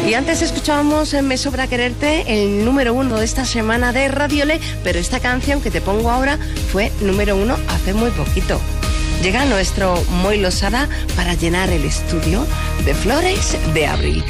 Y antes escuchábamos en Me Sobra Quererte, el número 1 de esta semana de Radiole, pero esta canción que te pongo ahora fue número 1 hace muy poquito. Llega nuestro Moi Losada para llenar el estudio de flores de abril.